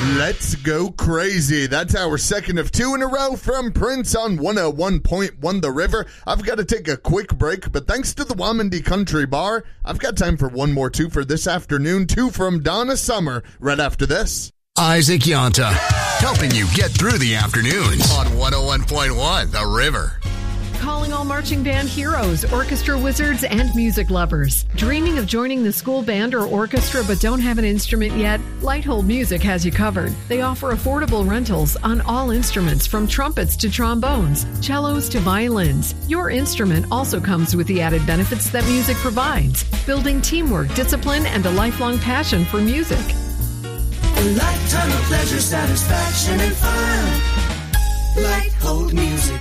Let's go crazy. That's our second of two in a row from Prince on 101.1 The River. I've got to take a quick break, but thanks to the Wamandee Country Bar, I've got time for one more two for this afternoon. Two from Donna Summer right after this. Isaac Yonta, helping you get through the afternoons on 101.1 The River. Calling all marching band heroes, orchestra wizards, and music lovers. Dreaming of joining the school band or orchestra but don't have an instrument yet? Lighthold Music has you covered. They offer affordable rentals on all instruments from trumpets to trombones, cellos to violins. Your instrument also comes with the added benefits that music provides, building teamwork, discipline, and a lifelong passion for music. A lifetime of pleasure, satisfaction, and fun. Lighthold Music.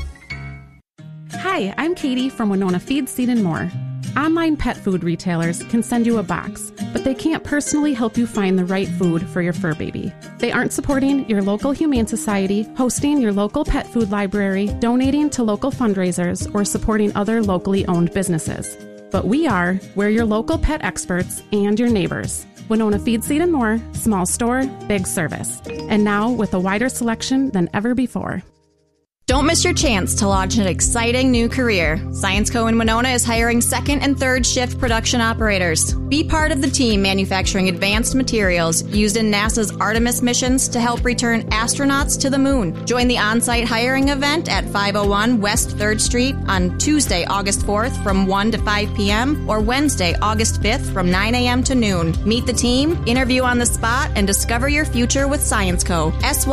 Hi, I'm Katie from Winona Feed, Seed, and More. Online pet food retailers can send you a box, but they can't personally help you find the right food for your fur baby. They aren't supporting your local humane society, hosting your local pet food library, donating to local fundraisers, or supporting other locally owned businesses. But we are. We're your local pet experts and your neighbors. Winona Feed, Seed, and More, small store, big service. And now with a wider selection than ever before. Don't miss your chance to launch an exciting new career. Science Co. in Winona is hiring second and third shift production operators. Be part of the team manufacturing advanced materials used in NASA's Artemis missions to help return astronauts to the moon. Join the on-site hiring event at 501 West 3rd Street on Tuesday, August 4th from 1 to 5 p.m. or Wednesday, August 5th from 9 a.m. to noon. Meet the team, interview on the spot, and discover your future with Science Co.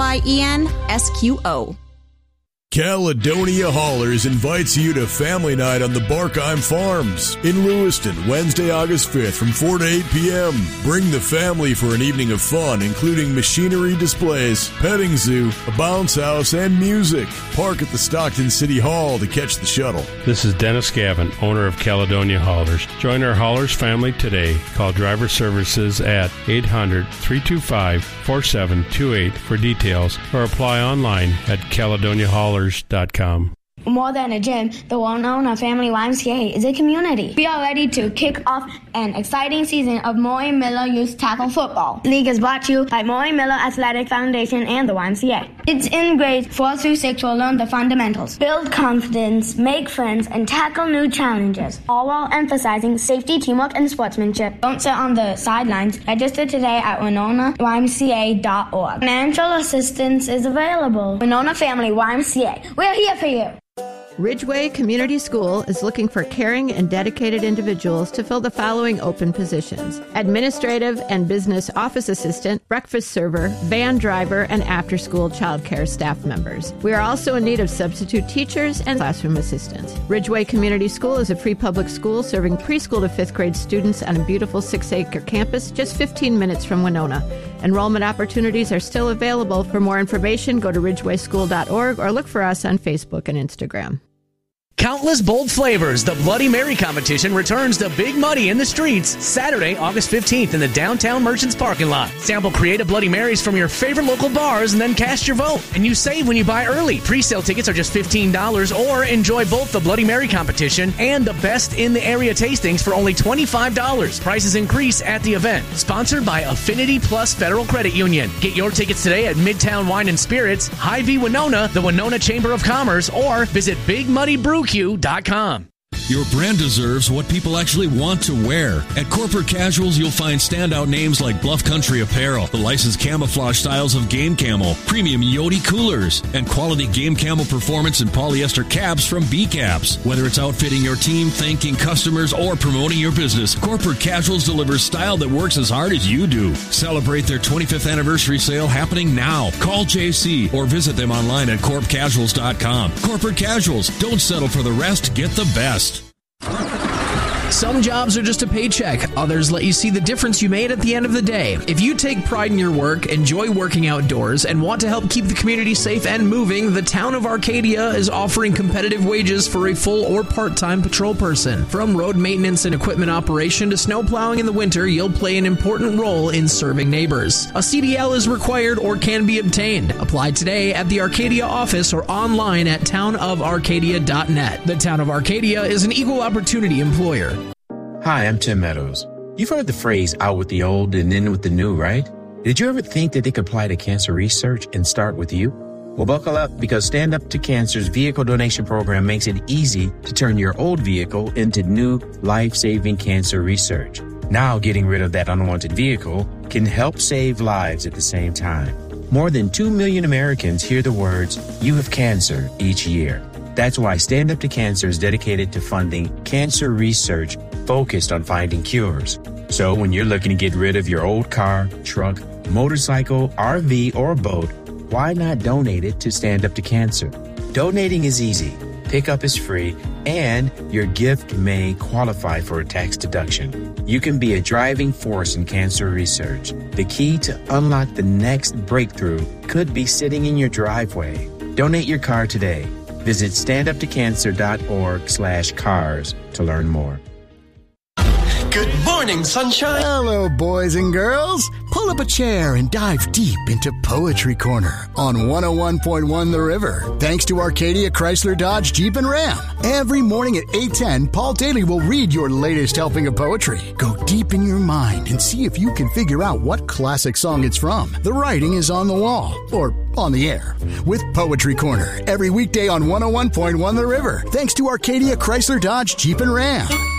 SYENSQO. Caledonia Haulers invites you to family night on the Barkheim Farms in Lewiston, Wednesday, August 5th from 4 to 8 p.m. Bring the family for an evening of fun, including machinery displays, petting zoo, a bounce house, and music. Park at the Stockton City Hall to catch the shuttle. This is Dennis Gavin, owner of Caledonia Haulers. Join our Haulers family today. Call Driver Services at 800-325-4728 for details or apply online at CaledoniaHaulers.com. More than a gym, the Winona Family YMCA is a community. We are ready to kick off an exciting season of Maury Miller Youth Tackle Football. League is brought to you by Maury Miller Athletic Foundation and the YMCA. Kids in grades 4 through 6 will learn the fundamentals, build confidence, make friends, and tackle new challenges, all while emphasizing safety, teamwork, and sportsmanship. Don't sit on the sidelines. Register today at WinonaYMCA.org. Financial assistance is available. Winona Family YMCA. We're here for you. Ridgeway Community School is looking for caring and dedicated individuals to fill the following open positions: administrative and business office assistant, breakfast server, van driver, and after-school childcare staff members. We are also in need of substitute teachers and classroom assistants. Ridgeway Community School is a free public school serving preschool to 5th grade students on a beautiful 6-acre campus just 15 minutes from Winona. Enrollment opportunities are still available. For more information, go to ridgewayschool.org or look for us on Facebook and Instagram. Countless bold flavors. The Bloody Mary competition returns to Big Muddy in the streets Saturday, August 15th in the downtown Merchants parking lot. Sample creative Bloody Marys from your favorite local bars and then cast your vote. And you save when you buy early. Pre-sale tickets are just $15 or enjoy both the Bloody Mary competition and the best in the area tastings for only $25. Prices increase at the event. Sponsored by Affinity Plus Federal Credit Union. Get your tickets today at Midtown Wine and Spirits, Hy-Vee Winona, the Winona Chamber of Commerce, or visit BigMuddyBrewQ.com. Your brand deserves what people actually want to wear. At Corporate Casuals, you'll find standout names like Bluff Country Apparel, the licensed camouflage styles of Game Camel, premium Yodi coolers, and quality Game Camel performance and polyester caps from B-Caps. Whether it's outfitting your team, thanking customers, or promoting your business, Corporate Casuals delivers style that works as hard as you do. Celebrate their 25th anniversary sale happening now. Call JC or visit them online at corpcasuals.com. Corporate Casuals. Don't settle for the rest. Get the best. Some jobs are just a paycheck. Others let you see the difference you made at the end of the day. If you take pride in your work, enjoy working outdoors, and want to help keep the community safe and moving, the town of Arcadia is offering competitive wages for a full or part-time patrol person. From road maintenance and equipment operation to snow plowing in the winter, you'll play an important role in serving neighbors. A CDL is required or can be obtained. Apply today at the Arcadia office or online at townofarcadia.net. The Town of Arcadia is an equal opportunity employer. Hi, I'm Tim Meadows. You've heard the phrase out with the old and in with the new, right? Did you ever think that they could apply to cancer research and start with you? Well, buckle up, because Stand Up to Cancer's vehicle donation program makes it easy to turn your old vehicle into new life-saving cancer research. Now, getting rid of that unwanted vehicle can help save lives at the same time. More than 2 million Americans hear the words, "You have cancer," each year. That's why Stand Up to Cancer is dedicated to funding cancer research focused on finding cures. So when you're looking to get rid of your old car, truck, motorcycle, RV, or boat, why not donate it to Stand Up to Cancer? Donating is easy, pickup is free, and your gift may qualify for a tax deduction. You can be a driving force in cancer research. The key to unlock the next breakthrough could be sitting in your driveway. Donate your car today. Visit standuptocancer.org/cars to learn more. Good morning, sunshine. Hello, boys and girls. Pull up a chair and dive deep into Poetry Corner on 101.1 The River. Thanks to Arcadia Chrysler Dodge Jeep and Ram. Every morning at 8:10, Paul Daly will read your latest helping of poetry. Go deep in your mind and see if you can figure out what classic song it's from. The writing is on the wall, or on the air, with Poetry Corner every weekday on 101.1 The River. Thanks to Arcadia Chrysler Dodge Jeep and Ram.